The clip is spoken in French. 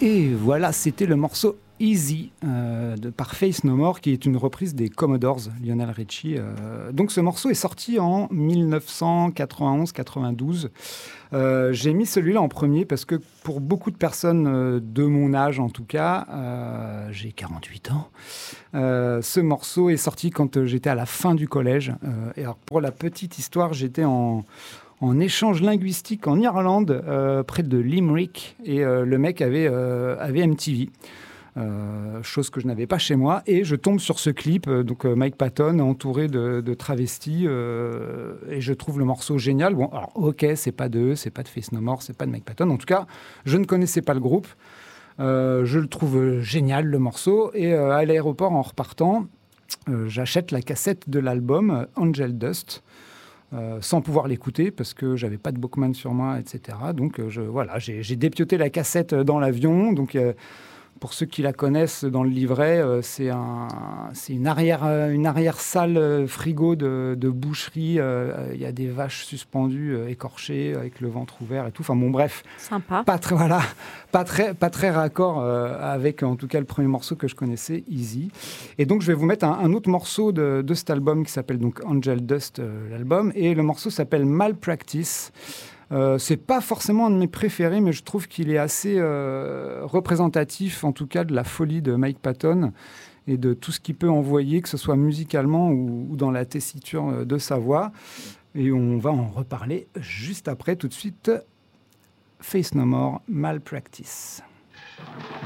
Et voilà, c'était le morceau Easy par Faith No More, qui est une reprise des Commodores, Lionel Richie. Donc ce morceau est sorti en 1991-92. J'ai mis celui-là en premier parce que pour beaucoup de personnes de mon âge en tout cas, j'ai 48 ans, ce morceau est sorti quand j'étais à la fin du collège. Et alors pour la petite histoire, j'étais en échange linguistique en Irlande, près de Limerick, et le mec avait MTV. Chose que je n'avais pas chez moi, et je tombe sur ce clip, donc Mike Patton entouré de travestis, et je trouve le morceau génial. Bon, alors ok, c'est pas d'eux, c'est pas de Faith No More, c'est pas de Mike Patton, en tout cas je ne connaissais pas le groupe. Je le trouve génial, le morceau, et à l'aéroport en repartant, j'achète la cassette de l'album Angel Dust, sans pouvoir l'écouter parce que j'avais pas de Walkman sur moi, etc. Donc voilà, j'ai dépioté la cassette dans l'avion. Donc pour ceux qui la connaissent, dans le livret, c'est une arrière-salle frigo de boucherie. Il y a des vaches suspendues, écorchées, avec le ventre ouvert et tout. Enfin bon, bref. Sympa. Pas très raccord avec, en tout cas, le premier morceau que je connaissais, Easy. Et donc, je vais vous mettre un autre morceau de cet album qui s'appelle donc Angel Dust, l'album. Et le morceau s'appelle Malpractice. C'est pas forcément un de mes préférés, mais je trouve qu'il est assez représentatif, en tout cas, de la folie de Mike Patton et de tout ce qu'il peut envoyer, que ce soit musicalement ou dans la tessiture de sa voix. Et on va en reparler juste après, tout de suite. Faith No More, Malpractice.